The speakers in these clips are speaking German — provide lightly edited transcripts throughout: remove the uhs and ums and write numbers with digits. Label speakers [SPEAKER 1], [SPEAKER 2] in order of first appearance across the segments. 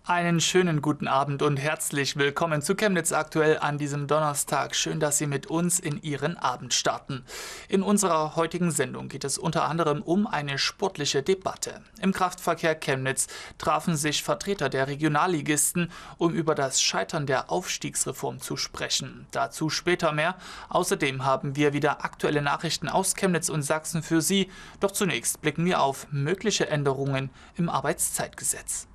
[SPEAKER 1] Einen schönen guten Abend und herzlich willkommen zu Chemnitz aktuell an diesem Donnerstag. Schön, dass Sie mit uns in Ihren Abend starten. In unserer heutigen Sendung geht es unter anderem um eine sportliche Debatte. Im Kraftverkehr Chemnitz trafen sich Vertreter der Regionalligisten, um über das Scheitern der Aufstiegsreform zu sprechen. Dazu später mehr. Außerdem haben wir wieder aktuelle Nachrichten aus Chemnitz und Sachsen für Sie. Doch zunächst blicken wir auf mögliche Änderungen im Arbeitszeitgesetz.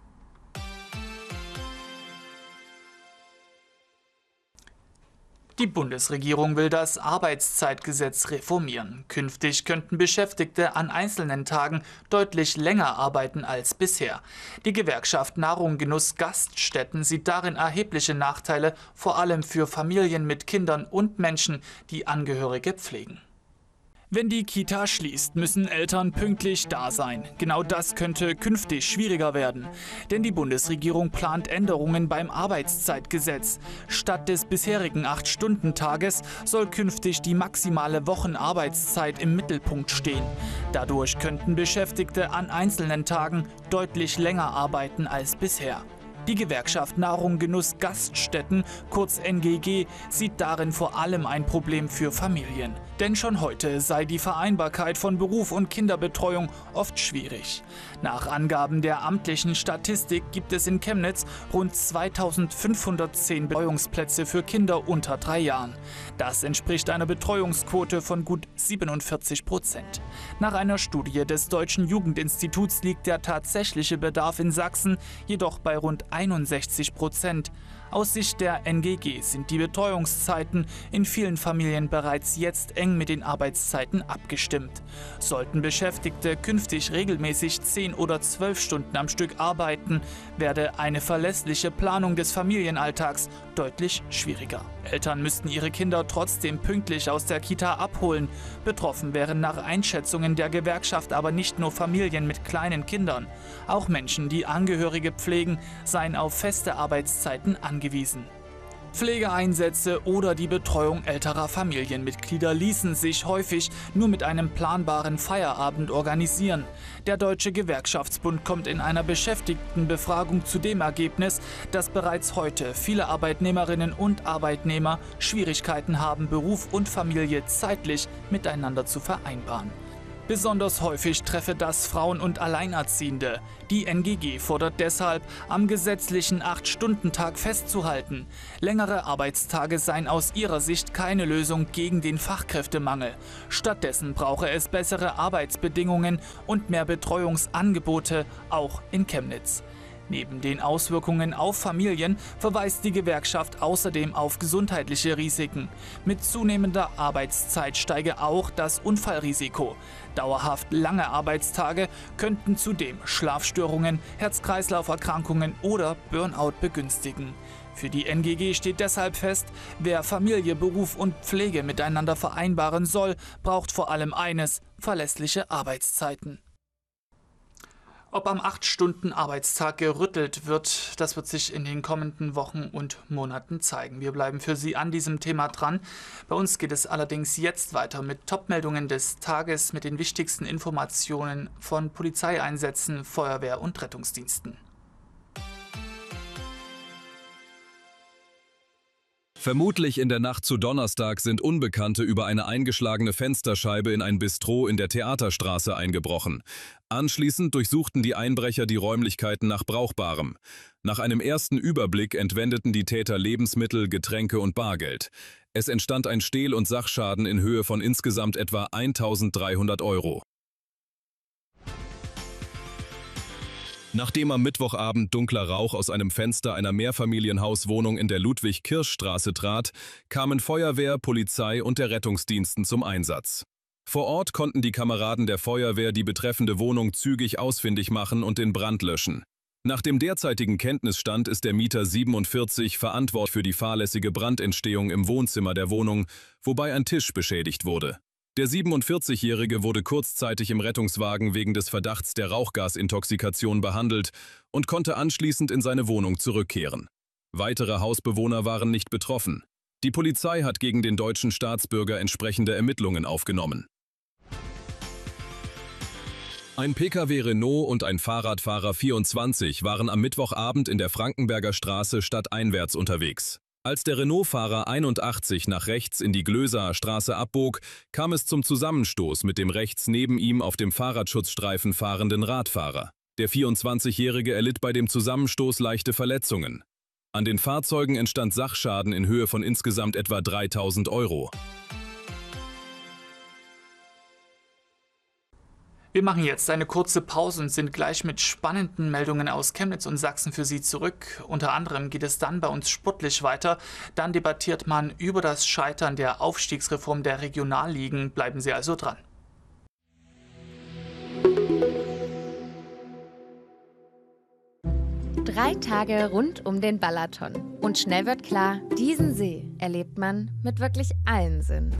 [SPEAKER 1] Die Bundesregierung will das Arbeitszeitgesetz reformieren. Künftig könnten Beschäftigte an einzelnen Tagen deutlich länger arbeiten als bisher. Die Gewerkschaft Nahrung, Genuss, Gaststätten sieht darin erhebliche Nachteile, vor allem für Familien mit Kindern und Menschen, die Angehörige pflegen. Wenn die Kita schließt, müssen Eltern pünktlich da sein. Genau das könnte künftig schwieriger werden. Denn die Bundesregierung plant Änderungen beim Arbeitszeitgesetz. Statt des bisherigen 8-Stunden-Tages soll künftig die maximale Wochenarbeitszeit im Mittelpunkt stehen. Dadurch könnten Beschäftigte an einzelnen Tagen deutlich länger arbeiten als bisher. Die Gewerkschaft Nahrung, Genuss, Gaststätten, kurz NGG, sieht darin vor allem ein Problem für Familien. Denn schon heute sei die Vereinbarkeit von Beruf und Kinderbetreuung oft schwierig. Nach Angaben der amtlichen Statistik gibt es in Chemnitz rund 2510 Betreuungsplätze für Kinder unter 3 Jahren. Das entspricht einer Betreuungsquote von gut 47%. Nach einer Studie des Deutschen Jugendinstituts liegt der tatsächliche Bedarf in Sachsen jedoch bei rund 61%. Aus Sicht der NGG sind die Betreuungszeiten in vielen Familien bereits jetzt eng mit den Arbeitszeiten abgestimmt. Sollten Beschäftigte künftig regelmäßig 10 oder 12 Stunden am Stück arbeiten, werde eine verlässliche Planung des Familienalltags deutlich schwieriger. Eltern müssten ihre Kinder trotzdem pünktlich aus der Kita abholen. Betroffen wären nach Einschätzungen der Gewerkschaft aber nicht nur Familien mit kleinen Kindern. Auch Menschen, die Angehörige pflegen, seien auf feste Arbeitszeiten angewiesen. Pflegeeinsätze oder die Betreuung älterer Familienmitglieder ließen sich häufig nur mit einem planbaren Feierabend organisieren. Der Deutsche Gewerkschaftsbund kommt in einer Beschäftigtenbefragung zu dem Ergebnis, dass bereits heute viele Arbeitnehmerinnen und Arbeitnehmer Schwierigkeiten haben, Beruf und Familie zeitlich miteinander zu vereinbaren. Besonders häufig treffe das Frauen und Alleinerziehende. Die NGG fordert deshalb, am gesetzlichen 8-Stunden-Tag festzuhalten. Längere Arbeitstage seien aus ihrer Sicht keine Lösung gegen den Fachkräftemangel. Stattdessen brauche es bessere Arbeitsbedingungen und mehr Betreuungsangebote, auch in Chemnitz. Neben den Auswirkungen auf Familien verweist die Gewerkschaft außerdem auf gesundheitliche Risiken. Mit zunehmender Arbeitszeit steige auch das Unfallrisiko. Dauerhaft lange Arbeitstage könnten zudem Schlafstörungen, Herz-Kreislauf-Erkrankungen oder Burnout begünstigen. Für die NGG steht deshalb fest, wer Familie, Beruf und Pflege miteinander vereinbaren soll, braucht vor allem eines: verlässliche Arbeitszeiten. Ob am 8-Stunden-Arbeitstag gerüttelt wird, das wird sich in den kommenden Wochen und Monaten zeigen. Wir bleiben für Sie an diesem Thema dran. Bei uns geht es allerdings jetzt weiter mit Top-Meldungen des Tages, mit den wichtigsten Informationen von Polizeieinsätzen, Feuerwehr und Rettungsdiensten.
[SPEAKER 2] Vermutlich in der Nacht zu Donnerstag sind Unbekannte über eine eingeschlagene Fensterscheibe in ein Bistro in der Theaterstraße eingebrochen. Anschließend durchsuchten die Einbrecher die Räumlichkeiten nach Brauchbarem. Nach einem ersten Überblick entwendeten die Täter Lebensmittel, Getränke und Bargeld. Es entstand ein Stehl- und Sachschaden in Höhe von insgesamt etwa 1.300 Euro. Nachdem am Mittwochabend dunkler Rauch aus einem Fenster einer Mehrfamilienhauswohnung in der Ludwig-Kirsch-Straße trat, kamen Feuerwehr, Polizei und der Rettungsdiensten zum Einsatz. Vor Ort konnten die Kameraden der Feuerwehr die betreffende Wohnung zügig ausfindig machen und den Brand löschen. Nach dem derzeitigen Kenntnisstand ist der Mieter 47 verantwortlich für die fahrlässige Brandentstehung im Wohnzimmer der Wohnung, wobei ein Tisch beschädigt wurde. Der 47-Jährige wurde kurzzeitig im Rettungswagen wegen des Verdachts der Rauchgasintoxikation behandelt und konnte anschließend in seine Wohnung zurückkehren. Weitere Hausbewohner waren nicht betroffen. Die Polizei hat gegen den deutschen Staatsbürger entsprechende Ermittlungen aufgenommen. Ein Pkw Renault und ein Fahrradfahrer 24 waren am Mittwochabend in der Frankenberger Straße stadteinwärts unterwegs. Als der Renault-Fahrer 81 nach rechts in die Glöser Straße abbog, kam es zum Zusammenstoß mit dem rechts neben ihm auf dem Fahrradschutzstreifen fahrenden Radfahrer. Der 24-Jährige erlitt bei dem Zusammenstoß leichte Verletzungen. An den Fahrzeugen entstand Sachschaden in Höhe von insgesamt etwa 3.000 €.
[SPEAKER 1] Wir machen jetzt eine kurze Pause und sind gleich mit spannenden Meldungen aus Chemnitz und Sachsen für Sie zurück. Unter anderem geht es dann bei uns sportlich weiter. Dann debattiert man über das Scheitern der Aufstiegsreform der Regionalligen. Bleiben Sie also dran.
[SPEAKER 3] Drei Tage rund um den Balaton. Und schnell wird klar, diesen See erlebt man mit wirklich allen Sinnen.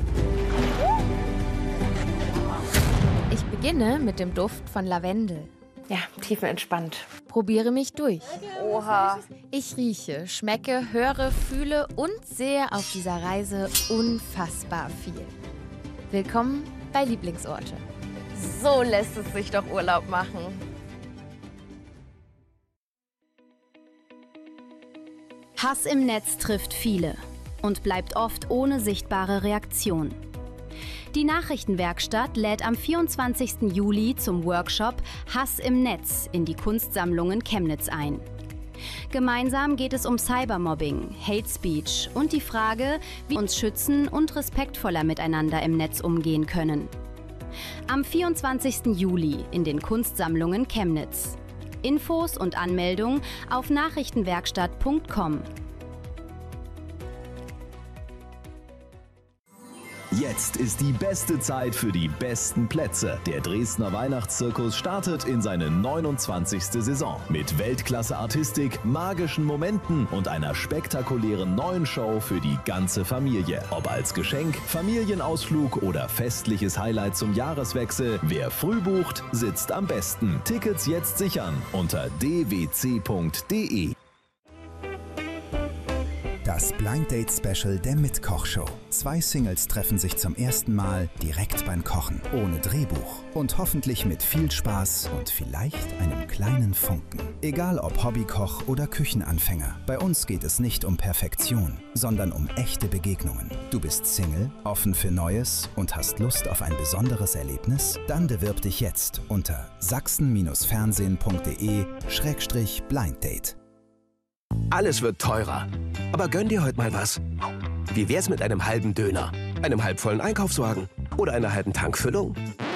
[SPEAKER 3] Ich beginne mit dem Duft von Lavendel.
[SPEAKER 4] Ja, tiefenentspannt.
[SPEAKER 3] Probiere mich durch.
[SPEAKER 4] Oha.
[SPEAKER 3] Ich rieche, schmecke, höre, fühle und sehe auf dieser Reise unfassbar viel. Willkommen bei Lieblingsorte.
[SPEAKER 4] So lässt es sich doch Urlaub machen.
[SPEAKER 5] Hass im Netz trifft viele und bleibt oft ohne sichtbare Reaktion. Die Nachrichtenwerkstatt lädt am 24. Juli zum Workshop Hass im Netz in die Kunstsammlungen Chemnitz ein. Gemeinsam geht es um Cybermobbing, Hate Speech und die Frage, wie wir uns schützen und respektvoller miteinander im Netz umgehen können. Am 24. Juli in den Kunstsammlungen Chemnitz. Infos und Anmeldung auf nachrichtenwerkstatt.com.
[SPEAKER 6] Jetzt ist die beste Zeit für die besten Plätze. Der Dresdner Weihnachtszirkus startet in seine 29. Saison mit Weltklasse-Artistik, magischen Momenten und einer spektakulären neuen Show für die ganze Familie. Ob als Geschenk, Familienausflug oder festliches Highlight zum Jahreswechsel, wer früh bucht, sitzt am besten. Tickets jetzt sichern unter dwc.de.
[SPEAKER 7] Das Blind Date Special der Mitkoch-Show. 2 Singles treffen sich zum ersten Mal direkt beim Kochen, ohne Drehbuch und hoffentlich mit viel Spaß und vielleicht einem kleinen Funken. Egal ob Hobbykoch oder Küchenanfänger, bei uns geht es nicht um Perfektion, sondern um echte Begegnungen. Du bist Single, offen für Neues und hast Lust auf ein besonderes Erlebnis? Dann bewirb dich jetzt unter sachsen-fernsehen.de/blinddate.
[SPEAKER 8] Alles wird teurer. Aber gönn dir heute mal was. Wie wär's mit einem halben Döner, einem halbvollen Einkaufswagen oder einer halben Tankfüllung?